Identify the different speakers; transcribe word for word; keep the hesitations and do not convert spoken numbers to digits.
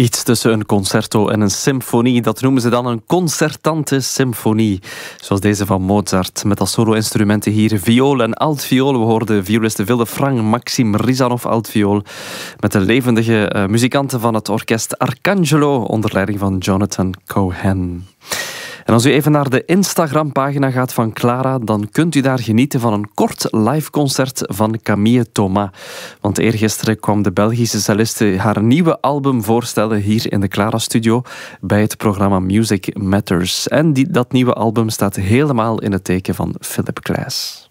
Speaker 1: Iets tussen een concerto en een symfonie, dat noemen ze dan een concertante symfonie. Zoals deze van Mozart, met als solo-instrumenten hier viool en altviool. We hoorden violist Villefranc Maxime Rizanov altviool, met de levendige uh, muzikanten van het orkest Arcangelo onder leiding van Jonathan Cohen. En als u even naar de Instagram-pagina gaat van Clara, dan kunt u daar genieten van een kort live-concert van Camille Thomas. Want eergisteren kwam de Belgische celliste haar nieuwe album voorstellen hier in de Clara-studio bij het programma Music Matters. En die, dat nieuwe album staat helemaal in het teken van Philip Glass.